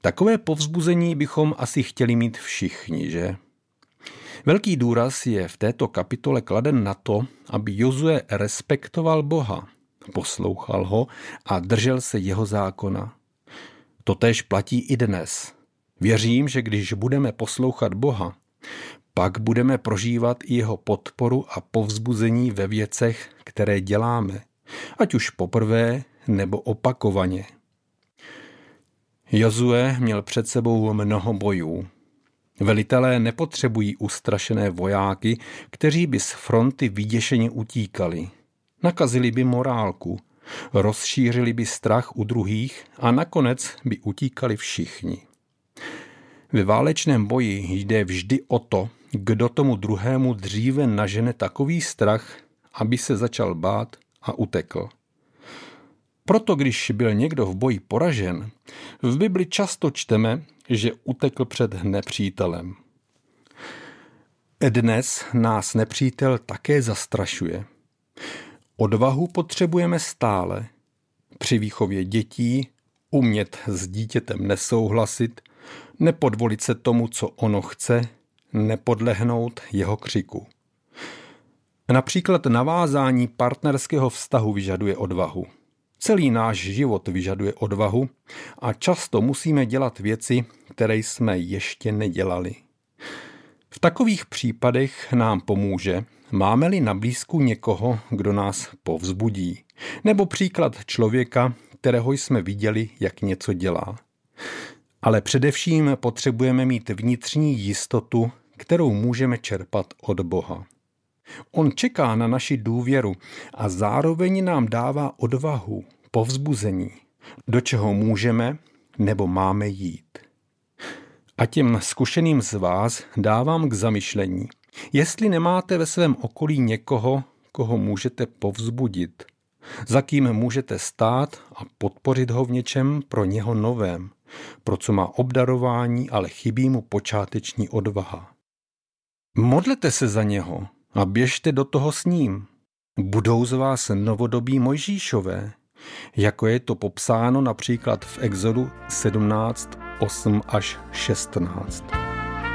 Takové povzbuzení bychom asi chtěli mít všichni, že? Velký důraz je v této kapitole kladen na to, aby Jozue respektoval Boha, poslouchal ho a držel se jeho zákona. Totéž platí i dnes. Věřím, že když budeme poslouchat Boha, pak budeme prožívat i jeho podporu a povzbuzení ve věcech, které děláme, ať už poprvé nebo opakovaně. Jozue měl před sebou mnoho bojů. Velitelé nepotřebují ustrašené vojáky, kteří by z fronty vyděšeně utíkali. Nakazili by morálku, rozšířili by strach u druhých a nakonec by utíkali všichni. Ve válečném boji jde vždy o to, kdo tomu druhému dříve nažene takový strach, aby se začal bát a utekl. Proto když byl někdo v boji poražen, v Bibli často čteme, že utekl před nepřítelem. Dnes nás nepřítel také zastrašuje. Odvahu potřebujeme stále. Při výchově dětí umět s dítětem nesouhlasit, nepodvolit se tomu, co ono chce, nepodlehnout jeho křiku. Například navázání partnerského vztahu vyžaduje odvahu. Celý náš život vyžaduje odvahu a často musíme dělat věci, které jsme ještě nedělali. V takových případech nám pomůže, máme-li na blízku někoho, kdo nás povzbudí, nebo příklad člověka, kterého jsme viděli, jak něco dělá. Ale především potřebujeme mít vnitřní jistotu, kterou můžeme čerpat od Boha. On čeká na naši důvěru a zároveň nám dává odvahu, povzbuzení, do čeho můžeme nebo máme jít. A těm zkušeným z vás dávám k zamyšlení, jestli nemáte ve svém okolí někoho, koho můžete povzbudit, za kým můžete stát a podpořit ho v něčem pro něho novém, pro co má obdarování, ale chybí mu počáteční odvaha. Modlete se za něho a běžte do toho s ním. Budou z vás novodobí Mojžíšové, jako je to popsáno například v Exodu 17, 8 až 16.